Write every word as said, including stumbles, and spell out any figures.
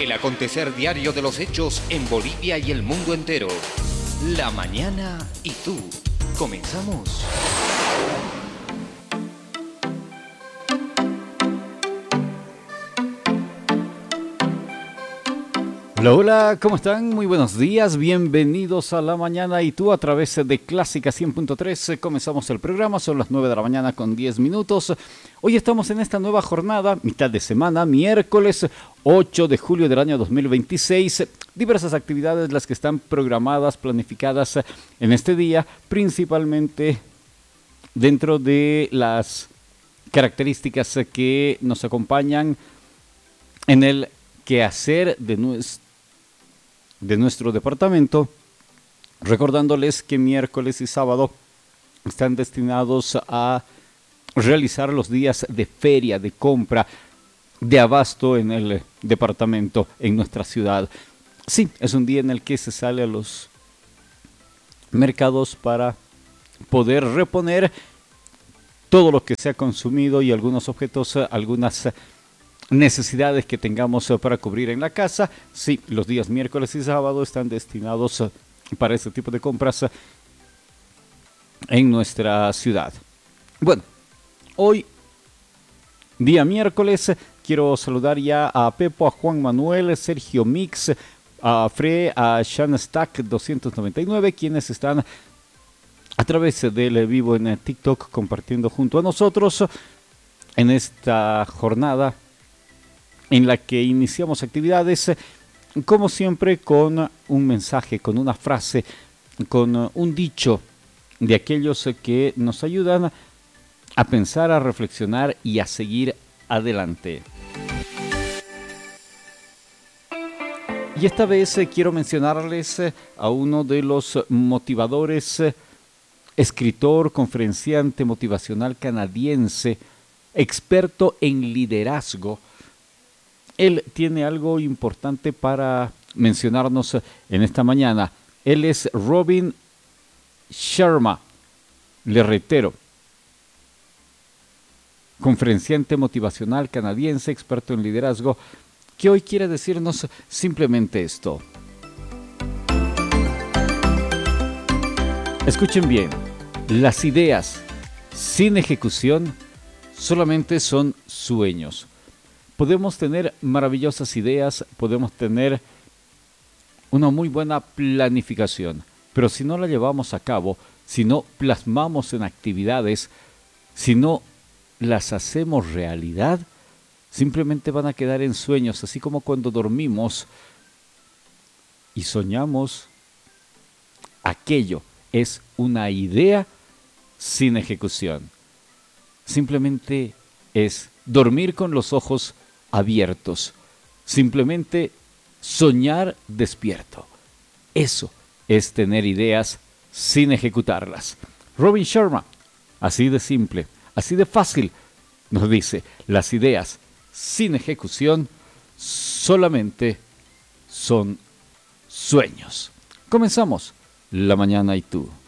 El acontecer diario de los hechos en Bolivia y el mundo entero. La mañana y tú. Comenzamos. Hola, hola, ¿cómo están? Muy buenos días, bienvenidos a La Mañana y tú a través de Clásica cien punto tres. Comenzamos el programa, son las nueve de la mañana con diez minutos. Hoy estamos en esta nueva jornada, mitad de semana, miércoles ocho de julio del año dos mil veintiséis. Diversas actividades las que están programadas, planificadas en este día, principalmente dentro de las características que nos acompañan en el quehacer de nuestro de nuestro departamento, recordándoles que miércoles y sábado están destinados a realizar los días de feria, de compra, de abasto en el departamento, en nuestra ciudad. Sí, es un día en el que se sale a los mercados para poder reponer todo lo que se ha consumido y algunos objetos, algunas necesidades que tengamos para cubrir en la casa. Sí, los días miércoles y sábado están destinados para este tipo de compras en nuestra ciudad. Bueno, hoy, día miércoles, quiero saludar ya a Pepo, a Juan Manuel, Sergio Mix, a Fre, a Shan Stack doscientos noventa y nueve, quienes están a través del vivo en TikTok compartiendo junto a nosotros en esta jornada en la que iniciamos actividades, como siempre, con un mensaje, con una frase, con un dicho de aquellos que nos ayudan a pensar, a reflexionar y a seguir adelante. Y esta vez quiero mencionarles a uno de los motivadores, escritor, conferenciante motivacional canadiense, experto en liderazgo. Él tiene algo importante para mencionarnos en esta mañana. Él es Robin Sharma. Le reitero, conferenciante motivacional canadiense, experto en liderazgo, que hoy quiere decirnos simplemente esto. Escuchen bien, las ideas sin ejecución solamente son sueños. Podemos tener maravillosas ideas, podemos tener una muy buena planificación, pero si no la llevamos a cabo, si no plasmamos en actividades, si no las hacemos realidad, simplemente van a quedar en sueños, así como cuando dormimos y soñamos. Aquello es una idea sin ejecución. Simplemente es dormir con los ojos abiertos, simplemente soñar despierto. Eso es tener ideas sin ejecutarlas. Robin Sharma, así de simple, así de fácil, nos dice, las ideas sin ejecución solamente son sueños. Comenzamos La Mañana y tú.